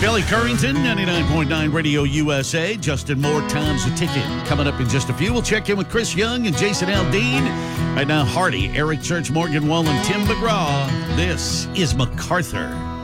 Kelly Currington, 99.9 Radio USA. Justin Moore, Time's a Ticket. Coming up in just a few, we'll check in with Chris Young and Jason Aldean. Right now, Hardy, Eric Church, Morgan Wallen, Tim McGraw. This is MacArthur.